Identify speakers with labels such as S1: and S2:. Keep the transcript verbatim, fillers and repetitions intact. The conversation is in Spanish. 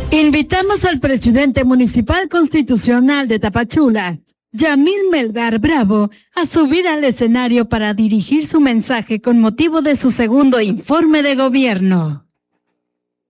S1: Invitamos al presidente municipal constitucional de Tapachula, Yamil Melgar Bravo, a subir al escenario para dirigir su mensaje con motivo de su segundo informe de gobierno.